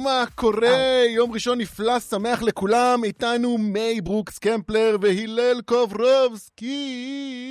מה קורה? יום ראשון נפלא, שמח לכולם. איתנו מי ברוקס קמפלר והילל קוברובסקי.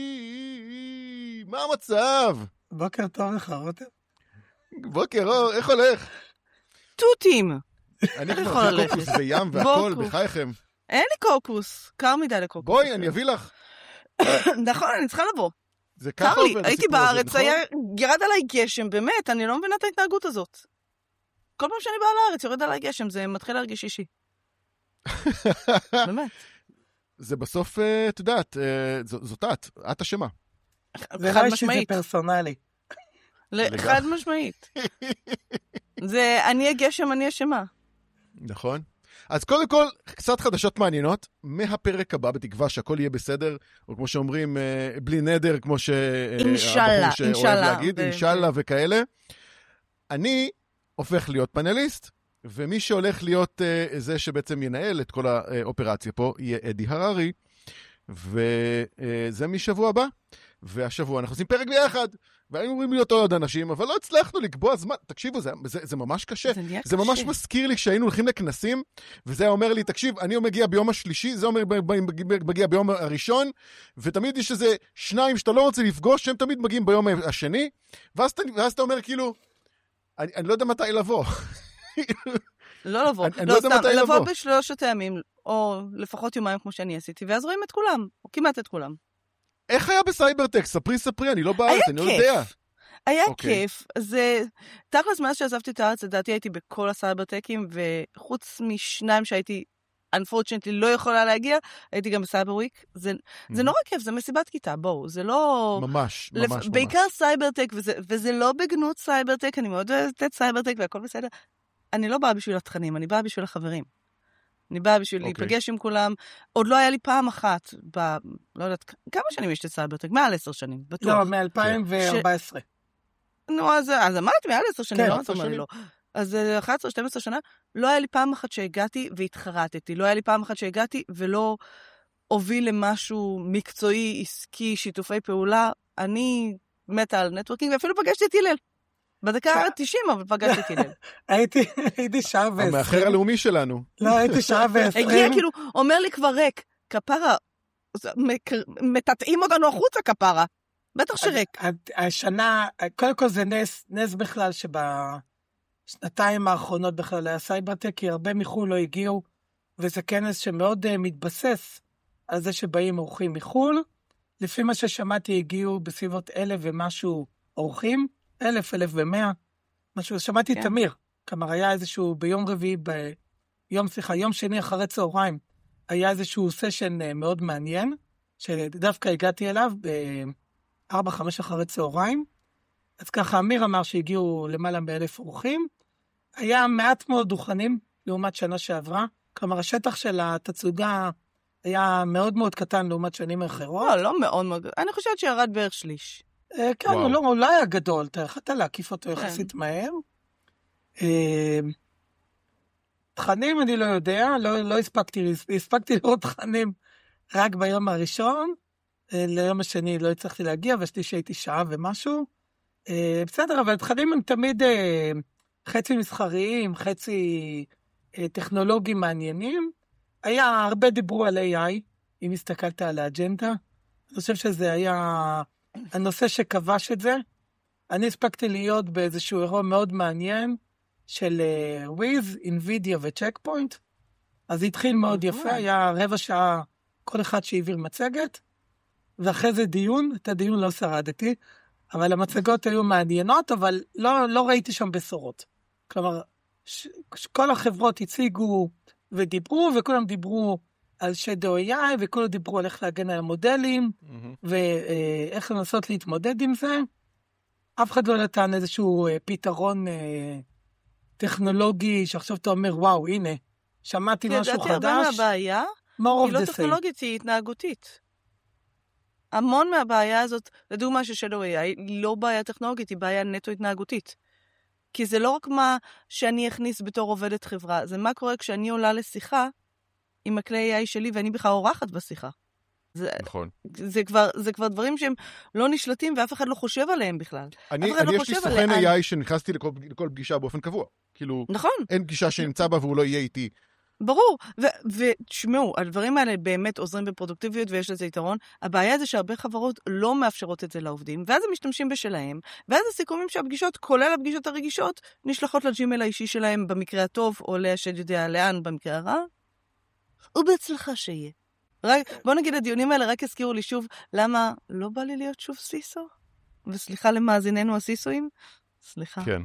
מה המצב? בוקר טוב לך, רותם. בוקר אור, איך הולך? תותים. אני כבר עושה קוקוס בים והכל, בחייכם. אין לי קוקוס, קר מדי לקוקוס. בואי, אני אביא לך. נכון, אני צריכה לבוא. זה ככה עובד הסיפור הזה, הייתי בארץ, ירד עליי גשם, באמת, אני לא מבינה את ההתנהגות הזאת. כל פעם שאני באה לארץ, יורד עליי גשם, זה מתחיל להרגיש אישי. באמת. זה בסוף, את יודעת, זאת את אשמה. זה לא שזה פרסונלי. חד משמעית. זה, אני הגשם, אני אשמה. נכון. אז קודם כל, קצת חדשות מעניינות, מהפרק הבא, בתקווה שהכל יהיה בסדר, או כמו שאומרים, בלי נדר, כמו אינשאללה, שאוהב להגיד, אינשאללה וכאלה. אני הופך להיות פאנליסט, ומי שהולך להיות זה שבעצם ינהל את כל האופרציה פה, יהיה אדי הררי, וזה משבוע הבא, והשבוע אנחנו עושים פרק ביחד, והיינו אומרים להיות עוד אנשים, אבל לא הצלחנו לקבוע זמן. תקשיבו, זה ממש קשה. זה ממש מזכיר לי כשהיינו הולכים לכנסים, וזה אומר לי, תקשיב, אני מגיע ביום השלישי, זה אומר מגיע ביום הראשון, ותמיד יש איזה שניים שאתה לא רוצה לפגוש, שהם תמיד מגיעים ביום השני, ואז אתה אומר כאילו, אני לא יודע מתי לבוא. לא לבוא. לא סתם, לבוא בשלושת הימים, או לפחות יומיים כמו שאני עשיתי, ואז רואים את כולם, או כמעט את כולם. איך היה בסייברטק? ספרי, אני לא בארץ, אני לא יודע. היה כיף. זה, תכלס מאז שעזבתי את הארץ, לדעתי הייתי בכל הסייברטקים, וחוץ משניים שהייתי, unfortunately, לא יכולה להגיע, הייתי גם בסייבר וויק. זה נורא כיף, זה מסיבת כיתה, בואו, זה לא... ממש. בעיקר סייברטק, וזה לא בגנות סייברטק, אני מאוד אוהבת את סייברטק, והכל בסדר. אני לא באה בשביל התכנים, אני באה בשביל החברים. אני באה בשביל להיפגש עם כולם. עוד לא היה לי פעם אחת, לא יודעת, כמה שנים יש את סייברטק? מעל 10 שנים, בטוח. לא, מ-2014. נו, אז אמרתי, מעל 10 שנים, לא אומר לי לא. אז 11-12 שנה, לא היה לי פעם אחת שהגעתי והתחרטתי. לא היה לי פעם אחת שהגעתי ולא הוביל למשהו מקצועי, עסקי, שיתופי פעולה. אני מתה על נטוורקינג, ואפילו פגשתי את הלל. בדקה 90, אבל פגשתי את הלל. הייתי שעה ו20. המאחר הלאומי שלנו. לא, הייתי שעה ו20. הגיע כאילו, אומר לי כבר ריק, כפרה, מטטעים אותנו החוצה כפרה. בטח שריק. השנה, קודם כל זה נס בכלל שבשנתיים האחרונות בכלל היה סייברטק, כי הרבה מחול לא הגיעו, וזה כנס שמאוד מתבסס על זה שבאים אורחים מחול. לפי מה ששמעתי, הגיעו בסביבות 1,000 ומשהו אורחים, 1,100, משהו, שמעתי את תמיר, כלומר היה איזשהו ביום רביעי, יום שני אחרי צהריים, היה איזשהו סשן מאוד מעניין, שדווקא הגעתי אליו ב-4-5 אחרי צהריים, אז ככה אמיר אמר שהגיעו למעלה מ1,000 אורחים, היה מעט מאוד דוכנים לעומת שנה שעברה, כלומר השטח של התצוגה היה מאוד מאוד קטן לעומת שנים אחרות. לא מאוד מאוד, אני חושבת שירד בערך שליש. כן, הוא לא היה גדול, אתה יכולת להקיף אותו יחסית מהר. תכנים אני לא יודע, לא הספקתי לראות תכנים רק ביום הראשון, ליום השני לא הצלחתי להגיע, והשלישי הייתי שעה ומשהו. בסדר, אבל תכנים הם תמיד חצי מסחריים, חצי טכנולוגיים מעניינים. היה הרבה דיברו על AI, אם הסתכלת על האג'נדה. אני חושב שזה היה הנושא שכבש את זה. אני הספקתי להיות באיזשהו אירוע מאוד מעניין של וויז, אינווידיה וצ'ק פוינט. אז זה התחיל מאוד יפה, היה רבע שעה כל אחד שהעביר מצגת, ואחרי זה דיון, את הדיון לא שרדתי, אבל המצגות היו מעניינות, אבל לא ראיתי שם בשורות. כלומר, כל החברות הציגו ודיברו, וכולם דיברו על Shadow AI, וכולם דיברו על איך להגן על המודלים, ואיך לנסות להתמודד עם זה. אף אחד לא נתן איזשהו פתרון טכנולוגי, שעכשיו אתה אומר, וואו, הנה, שמעתי משהו חדש. הרבה מהבעיה, היא לא טכנולוגית, היא התנהגותית. המון מהבעיה הזאת, לדוגמה ששדו AI, היא לא בעיה טכנולוגית, היא בעיה נטו התנהגותית. כי זה לא רק מה שאני אכניס בתור עובדת חברה, זה מה קורה כשאני עולה לשיחה עם הכלי AI שלי, ואני בכלל אורחת בשיחה. נכון. זה כבר דברים שהם לא נשלטים ואף אחד לא חושב עליהם בכלל. יש לי סוכן AI שנכנסתי לכל פגישה באופן קבוע. כאילו, נכון. אין פגישה שנמצא בה והוא לא יהיה איתי. ברור, ותשמעו, הדברים האלה באמת עוזרים בפרודוקטיביות ויש לזה יתרון. הבעיה זה שהרבה חברות לא מאפשרות את זה לעובדים, ואז הם משתמשים בשלהם, ואז הסיכומים שהפגישות, כולל הפגישות הרגישות, נשלחות לג'ימייל האישי שלהם במקרה הטוב, או לשד יודע לאן במקרה הרע, ובהצלחה שיהיה. בוא נגיד, הדיונים האלה רק הזכירו לי שוב, למה לא בא לי להיות שוב סיסו? וסליחה למאזיננו הסיסואים? סליחה. כן.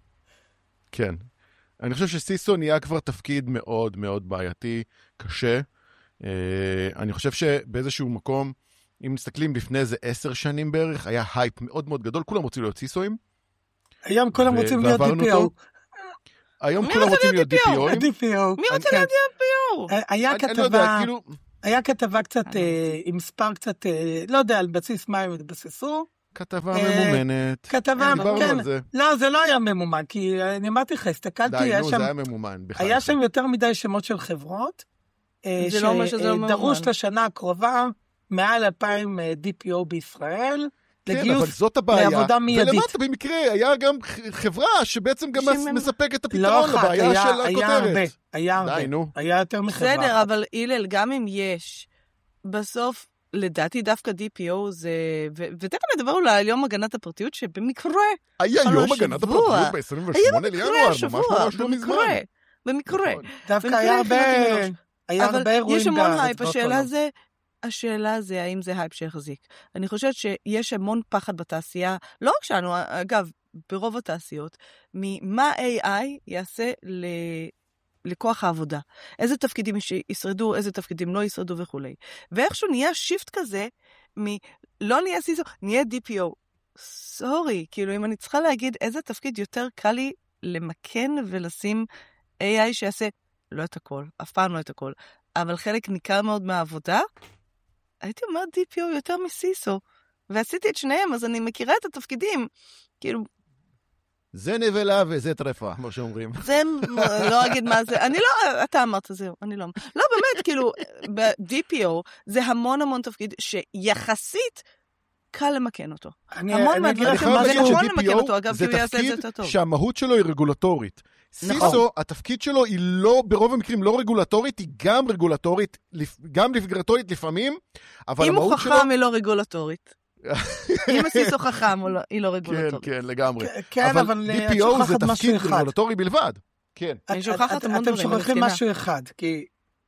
כן. אני חושב שסיסו נהיה כבר תפקיד מאוד מאוד בעייתי, קשה. אני חושב שבאיזשהו מקום, אם מסתכלים לפני איזה 10 שנים בערך, היה הייפ מאוד מאוד גדול, כולם רוצים להיות סיסואים. היום כולם רוצים להיות DPO. היום כולם רוצים להיות DPO. מי רוצה להיות DPO? היה כתבה קצת, עם מספר קצת, לא יודע, על בסיס מה הם התבססו. כתבה ממומנת. כתבה, כן. לא, זה לא היה ממומן, כי אני אמרתי לך, הסתכלתי, זה היה ממומן. היה שם יותר מדי שמות של חברות, שדרוש לשנה הקרובה, מעל 2,000 DPO בישראל, לגיוס לעבודה מיידית. ולמטה במקרה, היה גם חברה שבעצם גם מספק את הפתרון לבעיה של הכותרת. היה הרבה, היה יותר מחברה. בסדר, אבל אילל, גם אם יש, בסוף, לדעתי דווקא DPO זה, ותכף נדבר אולי על יום הגנת הפרטיות שבמקרה, היה יום הגנת הפרטיות ב-28 לינואר, ממש לא מזמן. במקרה. דווקא היה הרבה אירועים. יש המון הייפ, השאלה זה האם זה הייפ שיחזיק. אני חושבת שיש המון פחד בתעשייה, לא רק שלנו, אגב, ברוב התעשיות, ממה AI יעשה לכוח העבודה. איזה תפקידים ישרדו, איזה תפקידים לא ישרדו וכו'. ואיכשהו נהיה שיפט כזה, לא נהיה סיסו, נהיה DPO. סורי, כאילו אם אני צריכה להגיד איזה תפקיד יותר קל לי למקן ולשים AI שיעשה, לא את הכל, אף פעם לא את הכל, אבל חלק ניכר מאוד מהעבודה, הייתי אומרת DPO יותר מסיסו, ועשיתי את שניהם, אז אני מכירה את התפקידים, כאילו, זה נבלה וזה טרפה, כמו שאומרים. זה, לא אגיד מה זה, אני לא, אתה אמרת זהו, אני לא. לא, באמת, כאילו, ב-DPO זה המון המון תפקיד שיחסית קל למקן אותו. המון מהדברים זה נכון למקן אותו, אגב, כי הוא יעשה את זה יותר טוב. שהמהות שלו היא רגולטורית. סיסו, התפקיד שלו היא לא, ברוב המקרים לא רגולטורית, היא גם רגולטורית, גם רגולטורית לפעמים, אבל המהות שלו... אם הוא חכם היא לא רגולטורית. אם הסיסו חכם, היא לא רגולטורית. כן, לגמרי. כן, אבל DPO זה תפקיד רגולטורי בלבד. כן. אני שוכחת המון דברים. אתם שוכחים משהו אחד, כי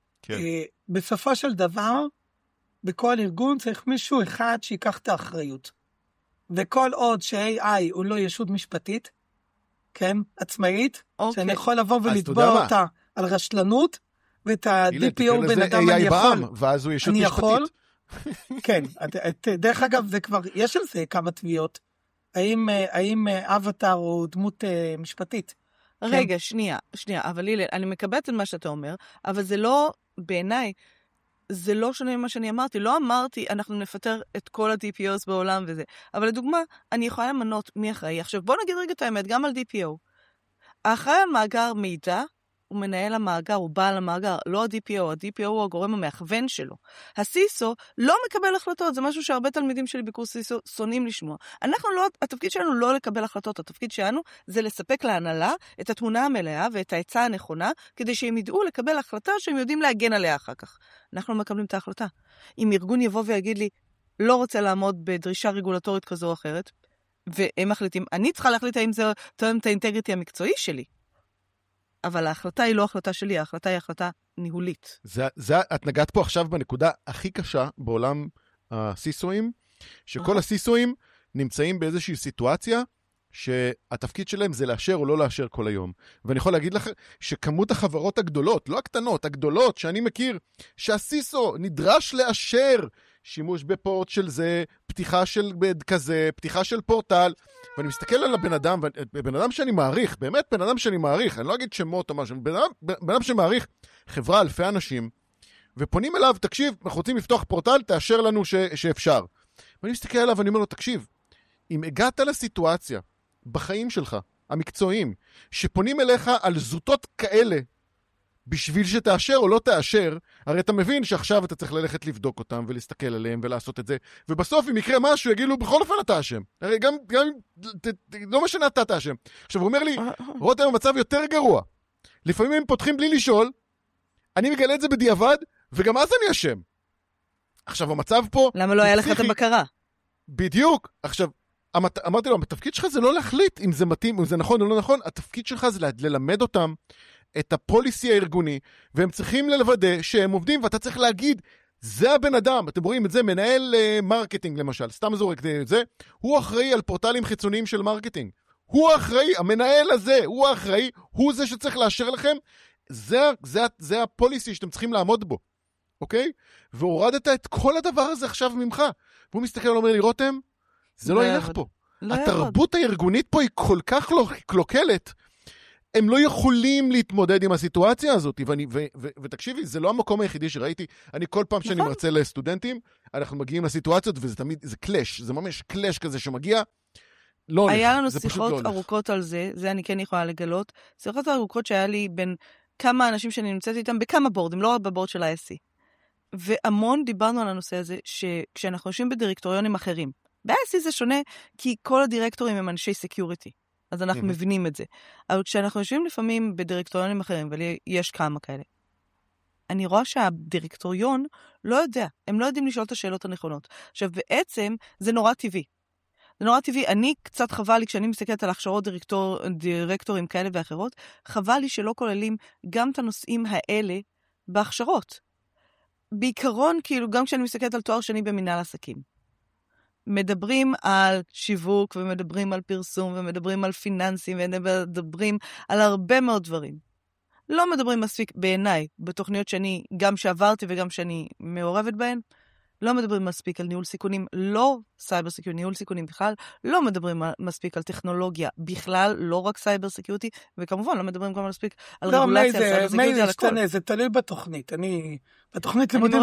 בסופו של דבר, בכל ארגון צריך מישהו אחד שיקח את האחריות. וכל עוד ש-AI הוא לא ישות משפטית, כן, עצמאית, שאני יכול לבוא ולתבוע אותה על רשלנות, ואת ה-DPO בן אדם אני יכול. ואז הוא ישות משפטית. כן, דרך אגב, זה כבר, יש על זה כמה תביעות. האם אבטר הוא דמות משפטית? רגע, שנייה, אבל לילה, אני מקבלת את מה שאתה אומר, אבל זה לא, בעיניי, זה לא שונה ממה שאני אמרתי. לא אמרתי, אנחנו נפטר את כל ה-DPOs בעולם וזה. אבל לדוגמה, אני יכולה למנות מי אחראי. עכשיו, בוא נגיד רגע את האמת, גם על DPO. האחראי המאגר מידע, הוא מנהל המאגר, הוא בעל המאגר, לא ה-DPO. ה-DPO הוא הגורם המאכוון שלו. הסיסו לא מקבל החלטות, זה משהו שהרבה תלמידים שלי בקורס סיסו שונאים לשמוע. התפקיד שלנו לא לקבל החלטות, התפקיד שלנו זה לספק להנהלה את התמונה המלאה ואת ההצעה הנכונה, כדי שהם ידעו לקבל החלטה שהם יודעים להגן עליה אחר כך. אנחנו לא מקבלים את ההחלטה. אם ארגון יבוא ויגיד לי, לא רוצה לעמוד בדרישה רגולטורית כזו או אחרת, והם מחליטים, אני צריכה להחליט האם זה תואם את האינטגריטי המקצועי שלי. אבל ההחלטה היא לא החלטה שלי, ההחלטה היא החלטה ניהולית. את נגעת פה עכשיו בנקודה הכי קשה בעולם הסיסואים, שכל הסיסואים נמצאים באיזושהי סיטואציה, שהתפקיד שלהם זה לאשר או לא לאשר כל היום. ואני יכול להגיד לך שכמות החברות הגדולות, לא הקטנות, הגדולות שאני מכיר, שהסיסו נדרש לאשר שימוש בפורט של זה, פתיחה של כזה, פתיחה של פורטל, ואני מסתכל על הבן אדם, בן אדם שאני מעריך, באמת בן אדם שאני מעריך, אני לא אגיד שמות או משהו, בן אדם שמעריך חברה אלפי אנשים, ופונים אליו, תקשיב, אנחנו רוצים לפתוח פורטל, תאשר לנו שאפשר. ואני מסתכל עליו ואני אומר לו, תקשיב, אם הגעת לסיטואציה, בחיים שלך, המקצועיים, שפונים אליך על זוטות כאלה, בשביל שתאשר או לא תאשר, הרי אתה מבין שעכשיו אתה צריך ללכת לבדוק אותם ולהסתכל עליהם ולעשות את זה, ובסוף אם יקרה משהו, יגידו, בכל אופן אתה אשם. הרי גם לא משנה אתה אשם. עכשיו הוא אומר לי, רותם, המצב יותר גרוע. לפעמים הם פותחים בלי לשאול, אני מגלה את זה בדיעבד, וגם אז אני אשם. עכשיו המצב פה... למה לא היה לך את הבקרה? בדיוק. עכשיו, אמרתי לו, התפקיד שלך זה לא להחליט אם זה מתאים, אם זה נכון או לא נכון, התפקיד שלך זה ללמד אותם את הפוליסי הארגוני, והם צריכים לוודא שהם עובדים, ואתה צריך להגיד, זה הבן אדם, אתם רואים את זה, מנהל מרקטינג למשל, סתם זורק את זה, הוא אחראי על פורטלים חיצוניים של מרקטינג. הוא האחראי, המנהל הזה, הוא האחראי, הוא זה שצריך לאשר לכם, זה הפוליסי שאתם צריכים לעמוד בו, אוקיי? והורדת את כל הדבר הזה עכשיו ממך. והוא מסתכל ואומר לי, רותם, זה לא ילך פה. התרבות הארגונית פה היא כל כך קלוקלת, הם לא יכולים להתמודד עם הסיטואציה הזאת, ותקשיבי, זה לא המקום היחידי שראיתי, אני כל פעם שאני מרצה לסטודנטים, אנחנו מגיעים לסיטואציות, וזה תמיד, זה קלאש, זה ממש קלאש כזה שמגיע, לא הולך, היה לנו שיחות ארוכות על זה, זה אני כן יכולה לגלות, שיחות ארוכות שהיה לי בין כמה אנשים שאני נמצאת איתם, בכמה בורדים, לא רק בבורד של ה-SC, והמון דיברנו על הנושא הזה, שכשאנחנו יושבים בדירקטוריונים אחרים, ב-SC זה שונה, כי כל הדירקטורים הם אנשי סקיוריטי, אז אנחנו מבינים את זה. אבל כשאנחנו יושבים לפעמים בדירקטוריונים אחרים, ויש כמה כאלה, אני רואה שהדירקטוריון לא יודע, הם לא יודעים לשאול את השאלות הנכונות. עכשיו, בעצם זה נורא טבעי. זה נורא טבעי. אני קצת חבל לי, כשאני מסתכלת על הכשרות דירקטורים כאלה ואחרות, חבל לי שלא כוללים גם את הנושאים האלה בהכשרות. בעיקרון, כאילו, גם כשאני מסתכלת על תואר שני במנהל עסקים. מדברים על שיווק, ומדברים על פרסום, ומדברים על פיננסים, ומדברים על הרבה מאוד דברים. לא מדברים מספיק בעיניי, בתוכניות שאני גם שעברתי וגם שאני מעורבת בהן, לא מדברים מספיק על ניהול סיכונים, לא סייבר סיקיוריטי, ניהול סיכונים בכלל, לא מדברים מספיק על טכנולוגיה בכלל, לא רק סייבר סיקיוריטי, וכמובן לא מדברים גם מספיק על רגולציה, על סייבר סיקיוריטי, על הכל. זה תלוי בתוכנית. בתוכנית לימודים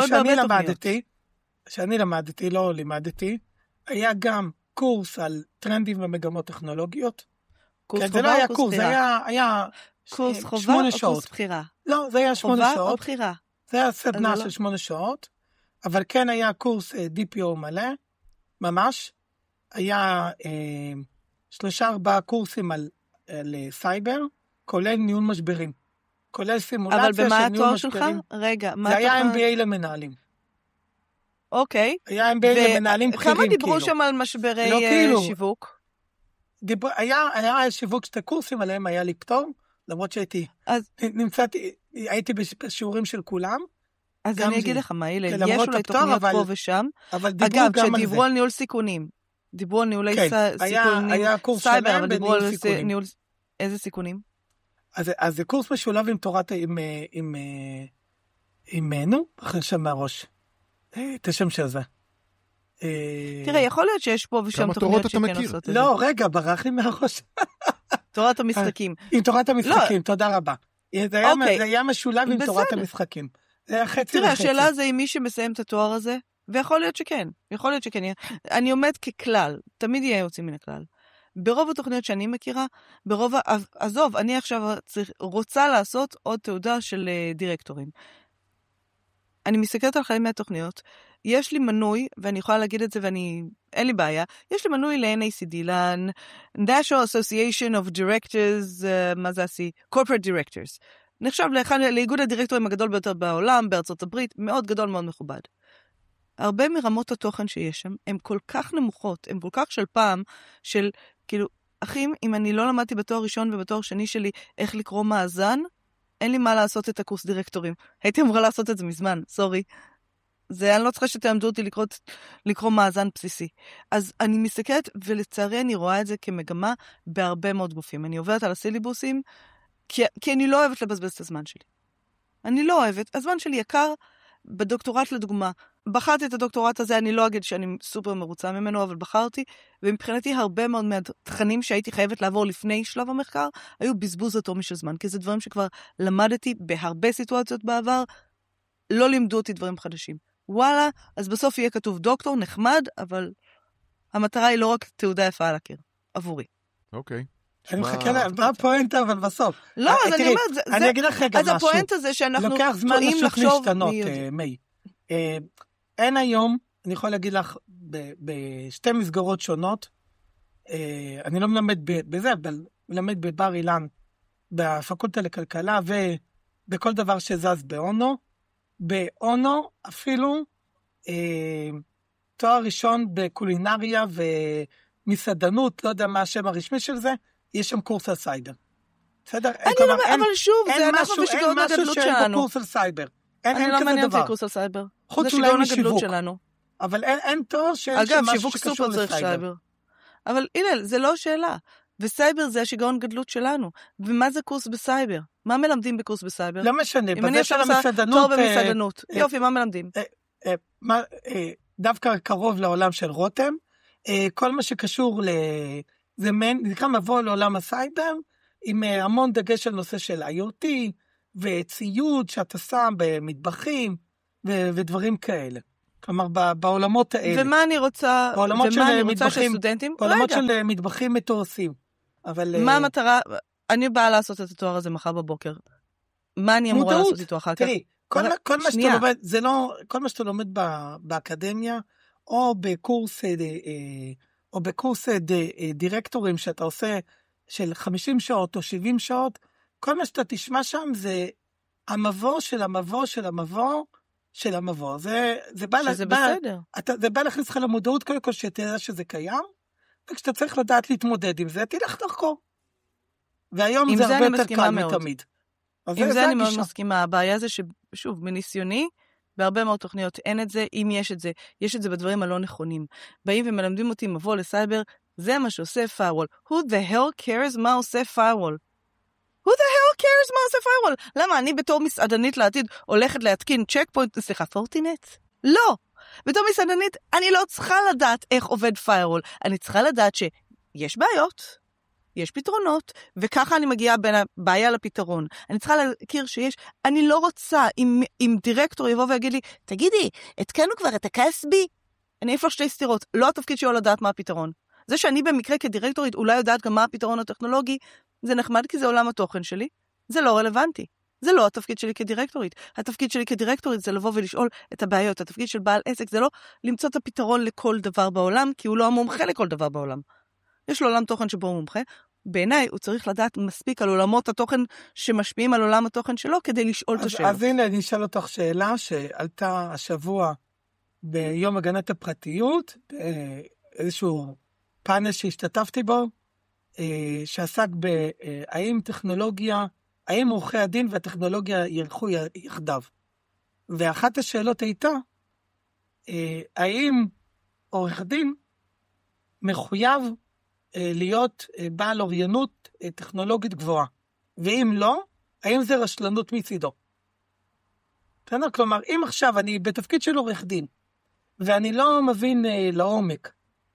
שאני למדתי, לא לימדתי, היה גם קורס על טרנדים ומגמות טכנולוגיות. קורס חובה או קורס בחירה? זה היה קורס חובה או קורס בחירה? לא, זה היה 8 שעות. חובה או בחירה? זה היה סדנה של 8 שעות, אבל כן היה קורס DPO מלא, ממש. היה 3-4 קורסים על סייבר, כולל ניהול משברים. כולל סימולציה של ניהול משברים. אבל במה התואר שלך? רגע, זה היה MBA למנהלים. אוקיי. היה MBA למנהלים בכירים, כמה דיברו שם על משברי שיווק? היה שיווק שתי קורסים, עליהם היה לי פטור, למרות שהייתי, הייתי בשיעורים של כולם. אז אני אגיד לך מה, יש אולי תוכניות פה ושם. אגב, כשדיברו על ניהול סיכונים, דיברו על ניהולי סייבר, אבל דיברו על ניהול, איזה סיכונים? אז זה קורס משולב עם תורת, עם אחרי שם מהראש. את השם של זה. תראה, יכול להיות שיש פה ושם תוכניות שכן עושות את זה. לא, רגע, ברח לי מהראש. תורת המשחקים. עם תורת המשחקים, תודה רבה. זה היה משולב עם תורת המשחקים. זה היה חצי וחצי. תראה, השאלה זה אם מי שמסיים את התואר הזה, ויכול להיות שכן, יכול להיות שכן. אני עומד ככלל, תמיד יהיה יוצאים מן הכלל. ברוב התוכניות שאני מכירה, עזוב, אני עכשיו רוצה לעשות עוד תעודה של דירקטורים. אני מסתכלת על חלק מהתוכניות, יש לי מנוי, ואני יכולה להגיד את זה אין לי בעיה, יש לי מנוי ל-NACD, ל-National Association of Directors, מה זה עשי? Corporate Directors. נחשב לאיגוד הדירקטורים הגדול ביותר בעולם, בארצות הברית, מאוד גדול, מאוד מכובד. הרבה מרמות התוכן שיש שם, הן כל כך נמוכות, הן כל כך של פעם, של כאילו, אחים, אם אני לא למדתי בתואר ראשון ובתואר שני שלי, איך לקרוא מאזן, אין לי מה לעשות את הקורס דירקטורים. הייתי אמורה לעשות את זה מזמן, סורי. אני לא צריכה שתעמדו אותי לקרוא מאזן בסיסי. אז אני מסתכלת, ולצערי אני רואה את זה כמגמה בהרבה מאוד גופים. אני עוברת על הסילבוסים, כי אני לא אוהבת לבזבז את הזמן שלי. אני לא אוהבת. הזמן שלי יקר, בדוקטורט לדוגמה. בחרתי את הדוקטורט הזה, אני לא אגיד שאני סופר מרוצה ממנו, אבל בחרתי, ומבחינתי הרבה מאוד מהתכנים שהייתי חייבת לעבור לפני שלב המחקר, היו בזבוז אטומי של זמן, כי זה דברים שכבר למדתי בהרבה סיטואציות בעבר, לא לימדו אותי דברים חדשים. וואלה, אז בסוף יהיה כתוב דוקטור, נחמד, אבל המטרה היא לא רק תעודה יפה על הקיר, עבורי. אוקיי. אני מחכה מה הפואנטה, אבל בסוף. לא, אז אני אומרת, אני אגיד לך רגע משהו. אז הפואנטה זה שאנחנו טועים לחשוב מי יודעים. אין היום, אני יכול להגיד לך, בשתי מסגרות שונות, אני לא מלמד בזה, אבל מלמד בבר אילן, בפקולטה לכלכלה, ובכל דבר שזז באונו. באונו אפילו תואר ראשון בקולינריה ומסעדנות, לא יודע מה השם הרשמי של זה, יש שם קורס על סייבר. בסדר? אבל שוב, זה אנחנו בשיגעון הגדלות שלנו. אין משהו שאין בקורס על סייבר. אני לא מעניין אותי קורס על סייבר. חוץ אולי משיווק. אבל אין תואר שאין אגב, שיווק סופר צריך סייבר. אבל הנה, זה לא שאלה. וסייבר זה השיגעון גדלות שלנו. ומה זה קורס בסייבר? מה מלמדים בקורס בסייבר? לא משנה. אם אני עכשיו עושה תואר במסעדנות. יופי, מה מלמדים? דווקא קרוב לעולם של רותם. כל מה שקשור זה נקרא מבוא לעולם הסייבר, עם המון דגש על נושא של IoT, וציוד שאתה שם במטבחים, ודברים כאלה. כלומר, בעולמות האלה. ומה אני רוצה שסטודנטים? בעולמות של מטבחים מתורסים. מה המטרה? אני באה לעשות את התואר הזה מחר בבוקר. מה אני אמורה לעשות איתו אחר כך? תראי, כל מה שאתה לומד באקדמיה, או בקורס דירקטורים שאתה עושה של 50 שעות או 70 שעות, כל מה שאתה תשמע שם זה המבוא של המבוא של המבוא של המבוא. שזה בא להכניס לך למודעות קודם כל שתדע שזה קיים, וכשאתה צריך לדעת להתמודד עם זה, תלך לחקור. והיום זה הרבה יותר קל מתמיד. עם זה אני מאוד מסכימה. הבעיה זה ששוב, מניסיוני, בהרבה מאוד תוכניות אין את זה, אם יש את זה, יש את זה בדברים הלא נכונים. באים ומלמדים אותי מבוא לסייבר, זה מה שעושה firewall. Who the hell cares מה עושה firewall? Who the hell cares מה עושה firewall? למה? אני בתור מסעדנית לעתיד הולכת להתקין checkpoint, סליחה, פורטינט? לא! בתור מסעדנית אני לא צריכה לדעת איך עובד firewall. אני צריכה לדעת שיש בעיות, יש פתרונות, וככה אני מגיעה בין הבעיה לפתרון. אני צריכה להכיר שיש, אני לא רוצה, אם דירקטור יבוא ויגיד לי, תגידי, התקנו כבר את הקסבי? אני אפילו שתי סתירות, לא התפקיד שלו לדעת מה הפתרון. זה שאני במקרה כדירקטורית אולי יודעת גם מה הפתרון הטכנולוגי, זה נחמד כי זה עולם התוכן שלי, זה לא רלוונטי. זה לא התפקיד שלי כדירקטורית. התפקיד שלי כדירקטורית זה לבוא ולשאול את הבעיות. התפקיד של בעל עסק זה לא למצוא את הפתרון לכל דבר בעולם, כי הוא לא המומחה לכל דבר בעולם. יש לו עולם תוכן שבו הוא מומחה. בעיניי הוא צריך לדעת מספיק על עולמות התוכן שמשפיעים על עולם התוכן שלו כדי לשאול את השאלות. אז הנה אני אשאל אותך שאלה שעלתה השבוע ביום הגנת הפרטיות, איזשהו פאנל שהשתתפתי בו, שעסק בהאם טכנולוגיה, האם עורכי הדין והטכנולוגיה ילכו יחדיו. ואחת השאלות הייתה, האם עורך דין מחויב להיות בעל אוריינות טכנולוגית גבוהה? ואם לא, האם זה רשלנות מצידו? כלומר, אם עכשיו אני בתפקיד של עורך דין, ואני לא מבין לעומק,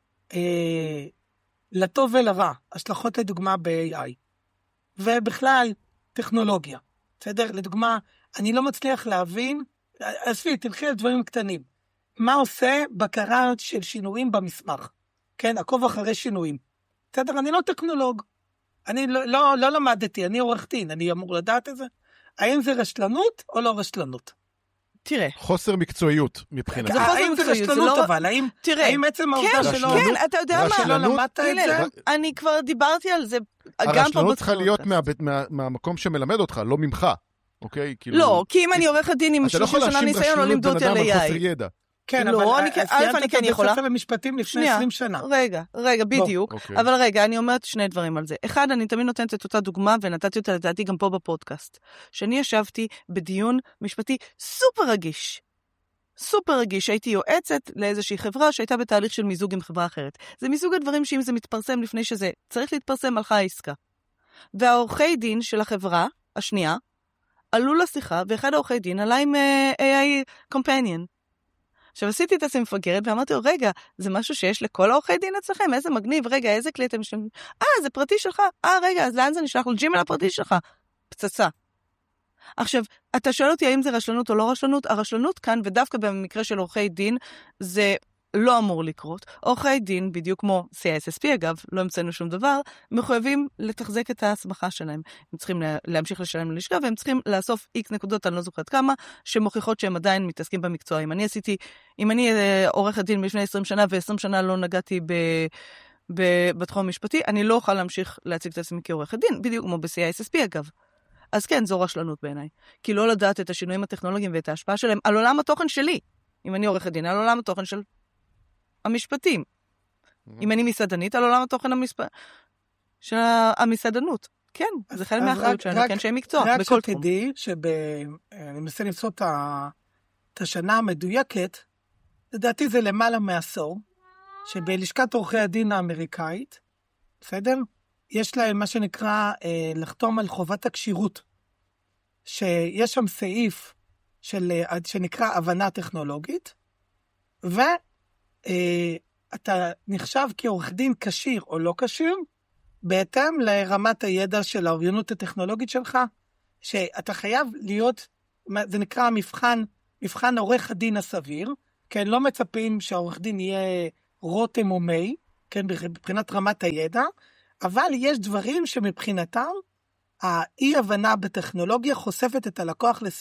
לטוב ולרע, השלכות לדוגמה ב-AI, ובכלל טכנולוגיה, בסדר? לדוגמה, אני לא מצליח להבין, עזבי, תלכי על דברים קטנים, מה עושה בקרה של שינויים במסמך? כן, עקוב אחרי שינויים. בסדר, אני לא טכנולוג, אני לא למדתי, אני עורך דין, אני אמור לדעת את זה. האם זה רשלנות או לא רשלנות? תראה. חוסר מקצועיות מבחינת. זה חוסר מקצועיות, זה לא... אבל האם עצם העובדה שלא... כן, אתה יודע מה? שלא למדת את זה? אני כבר דיברתי על זה. הרשלנות צריכה להיות מהמקום שמלמד אותך, לא ממך. אוקיי? לא, כי אם אני עורכת דין עם 30 שנה ניסיון, לא לימדו אותי על AI. כן, אבל אני כן יכולה. ספר למשפטים לפני 20 שנה. רגע, בדיוק. אבל רגע, אני אומרת שני דברים על זה. אחד, אני תמיד נותנת את אותה דוגמה, ונתתי אותה לדעתי גם פה בפודקאסט. שאני ישבתי בדיון משפטי סופר רגיש. הייתי יועצת לאיזושהי חברה שהייתה בתהליך של מיזוג עם חברה אחרת. זה מיזוג הדברים שאם זה מתפרסם לפני שזה צריך להתפרסם, הלכה העסקה. והעורכי דין של החברה השנייה עלו לשיחה, ואחד העורכי דין עלה עם AI Companion. עכשיו עשיתי את עצמי מפגרת ואמרתי לו, רגע, זה משהו שיש לכל העורכי דין אצלכם? איזה מגניב, רגע, איזה כלי אתם משתמשים? זה פרטי שלך? רגע, אז לאן זה נשלח? לג'ימייל הפרטי שלך? פצצה. עכשיו, אתה שואל אותי האם זה רשלנות או לא רשלנות? הרשלנות כאן, ודווקא במקרה של עורכי דין, זה לא אמור לקרות. עורכי דין, בדיוק כמו CISSP אגב, לא המצאנו שום דבר, מחויבים לתחזק את ההסמכה שלהם. הם צריכים להמשיך לשלם ללשכה, והם צריכים לאסוף X נקודות, אני לא זוכרת כמה, שמוכיחות שהם עדיין מתעסקים במקצוע. אם אני עורכת דין לפני 20 שנה, ו20 שנה לא נגעתי בתחום המשפטי, אני לא אוכל להמשיך להציג את עצמי כעורכת דין, בדיוק כמו ב-CISSP אגב. אז כן, זו רשלנות בעיניי. כי לא לדעת את השינויים הטכנולוגיים ואת ההשפעה שלהם על עולם התוכן שלי. אם אני עורכת דין, על עולם התוכן של המשפטים. אם אני מסעדנית, על עולם התוכן של המסעדנות. כן, זה חלק מהאחריות שלנו, כן, שהם מקצוע, בכל תחום. רק שתדעי אני מנסה למצוא את השנה המדויקת, לדעתי זה למעלה מעשור, שבלשכת עורכי הדין האמריקאית, בסדר? יש להם מה שנקרא לחתום על חובת הקשירות, שיש שם סעיף שנקרא הבנה טכנולוגית, ואתה נחשב כעורך דין כשיר או לא כשיר, בהתאם לרמת הידע של האוריינות הטכנולוגית שלך, שאתה חייב להיות, זה נקרא מבחן עורך הדין הסביר, כן, לא מצפים שהעורך דין יהיה רותם או מי, כן, מבחינת רמת הידע, אבל יש דברים שמבחינתם, האי הבנה בטכנולוגיה חושפת את הלקוח